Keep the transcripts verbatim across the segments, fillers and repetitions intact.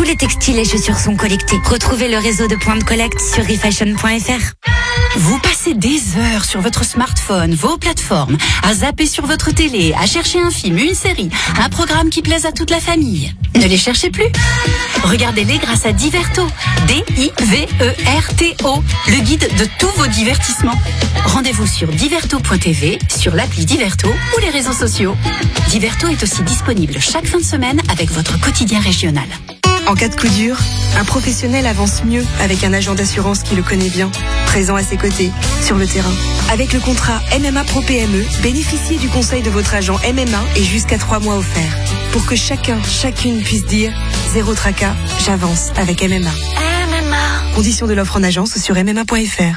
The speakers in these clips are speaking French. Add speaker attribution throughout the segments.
Speaker 1: Tous les textiles et chaussures sont collectés. Retrouvez le réseau de points de collecte sur refashion point f r.
Speaker 2: Vous passez des heures sur votre smartphone, vos plateformes, à zapper sur votre télé, à chercher un film, une série, un programme qui plaise à toute la famille. Ne les cherchez plus. Regardez-les grâce à Diverto. D I V E R T O, le guide de tous vos divertissements. Rendez-vous sur diverto point t v, sur l'appli Diverto ou les réseaux sociaux. Diverto est aussi disponible chaque fin de semaine avec votre quotidien régional.
Speaker 3: En cas de coup dur, un professionnel avance mieux avec un agent d'assurance qui le connaît bien, présent à ses côtés, sur le terrain. Avec le contrat M M A Pro P M E, bénéficiez du conseil de votre agent M M A et jusqu'à trois mois offerts. Pour que chacun, chacune puisse dire « Zéro tracas, j'avance avec M M A ».
Speaker 1: M M A.
Speaker 3: Conditions de l'offre en agence sur m m a point f r.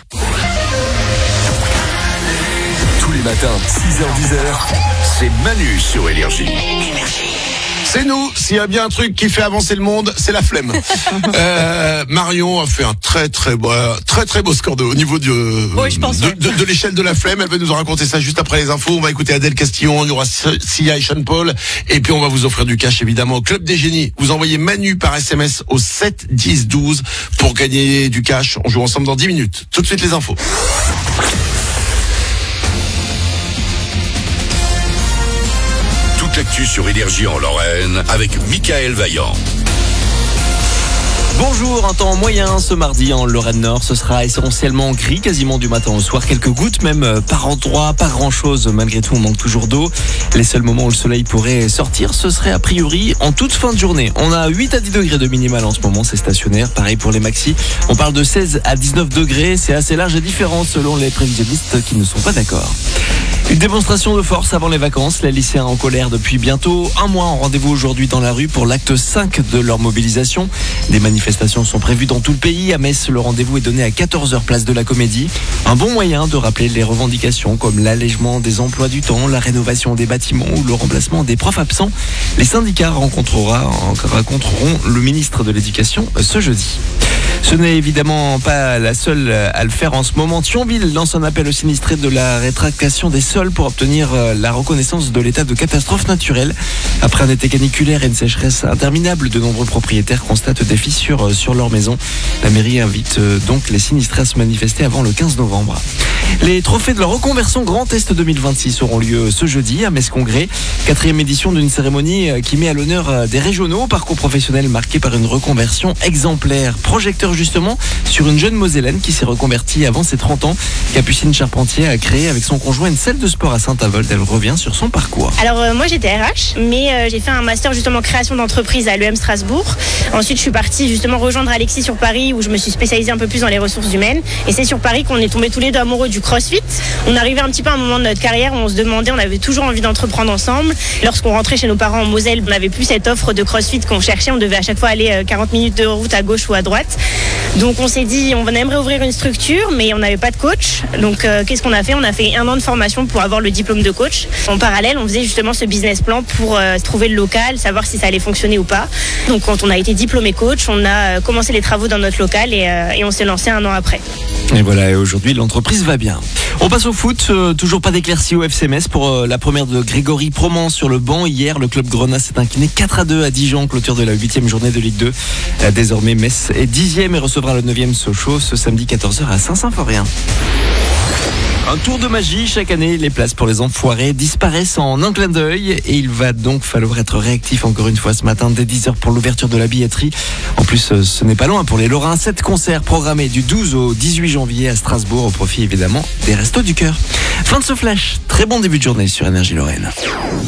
Speaker 4: Tous les matins, six heures dix heures, c'est Manu sur Énergie.
Speaker 5: C'est nous, s'il y a bien un truc qui fait avancer le monde, c'est la flemme. euh, Marion a fait un très très beau, très très beau score de, au niveau du,
Speaker 2: oui, je pense,
Speaker 5: de,
Speaker 2: ouais.
Speaker 5: de, de l'échelle de la flemme. Elle va nous en raconter ça juste après les infos. On va écouter Adèle Castillon, il y aura Sia et Sean Paul, et puis on va vous offrir du cash évidemment au Club des Génies. Vous envoyez Manu par S M S au sept dix douze pour gagner du cash. On joue ensemble dans dix minutes. Tout de suite les infos.
Speaker 4: L'actu sur Énergie en Lorraine avec Michael Vaillant.
Speaker 6: Bonjour, un temps moyen ce mardi en Lorraine Nord. Ce sera essentiellement gris quasiment du matin au soir. Quelques gouttes même par endroit, pas grand chose. Malgré tout, on manque toujours d'eau. Les seuls moments où le soleil pourrait sortir, ce serait a priori en toute fin de journée. On a huit à dix degrés de minimal en ce moment, c'est stationnaire. Pareil pour les maxis. On parle de seize à dix-neuf degrés. C'est assez large et différent selon les prévisionnistes qui ne sont pas d'accord. Une démonstration de force avant les vacances. Les lycéens en colère depuis bientôt un mois ont rendez-vous aujourd'hui dans la rue pour l'acte cinq de leur mobilisation. Des manifestations sont prévues dans tout le pays. À Metz, le rendez-vous est donné à quatorze heures place de la Comédie. Un bon moyen de rappeler les revendications comme l'allègement des emplois du temps, la rénovation des bâtiments ou le remplacement des profs absents. Les syndicats rencontrera, rencontreront le ministre de l'Éducation ce jeudi. Ce n'est évidemment pas la seule à le faire en ce moment. Thionville lance un appel aux sinistrés de la rétractation des sols pour obtenir la reconnaissance de l'état de catastrophe naturelle. Après un été caniculaire et une sécheresse interminable, de nombreux propriétaires constatent des fissures sur leur maison. La mairie invite donc les sinistrés à se manifester avant le quinze novembre. Les trophées de la reconversion Grand Est deux mille vingt-six auront lieu ce jeudi à Metz-Congrès. Quatrième édition d'une cérémonie qui met à l'honneur des régionaux, parcours professionnel marqué par une reconversion exemplaire. Projecteur justement sur une jeune Mosellane qui s'est reconvertie avant ses trente ans. Capucine Charpentier a créé avec son conjoint une salle de sport à Saint-Avold. Elle revient sur son parcours.
Speaker 7: Alors euh, moi j'étais R H, mais euh, j'ai fait un master justement création d'entreprise à l'E M Strasbourg. Ensuite je suis partie justement rejoindre Alexis sur Paris où je me suis spécialisée un peu plus dans les ressources humaines. Et c'est sur Paris qu'on est tombés tous les deux amoureux du CrossFit. On arrivait un petit peu à un moment de notre carrière où on se demandait, on avait toujours envie d'entreprendre ensemble. Lorsqu'on rentrait chez nos parents en Moselle, on n'avait plus cette offre de CrossFit qu'on cherchait. On devait à chaque fois aller quarante minutes de route à gauche ou à droite. Donc on s'est dit, on aimerait ouvrir une structure, mais on n'avait pas de coach. Donc euh, qu'est-ce qu'on a fait? On a fait un an de formation pour avoir le diplôme de coach. En parallèle, on faisait justement ce business plan pour euh, trouver le local, savoir si ça allait fonctionner ou pas. Donc quand on a été diplômé coach, on a commencé les travaux dans notre local et, euh, et on s'est lancé un an après.
Speaker 6: Et voilà, et aujourd'hui l'entreprise va bien. On passe au foot, euh, toujours pas d'éclaircie au F C Metz pour euh, la première de Grégory Proman sur le banc. Hier, le club Grenat s'est incliné quatre à deux à Dijon, clôture de la huitième journée de Ligue deux. Euh, désormais, Metz est dixième et recevra le neuvième Sochaux ce samedi quatorze heures à Saint-Symphorien. Un tour de magie, chaque année, les places pour les enfoirés disparaissent en un clin d'œil et il va donc falloir être réactif encore une fois ce matin dès dix heures pour l'ouverture de la billetterie. En plus, ce n'est pas loin pour les Lorrains. Sept concerts programmés du douze au dix-huit janvier à Strasbourg au profit évidemment des Restos du Cœur. Fin de ce flash, très bon début de journée sur Énergie Lorraine.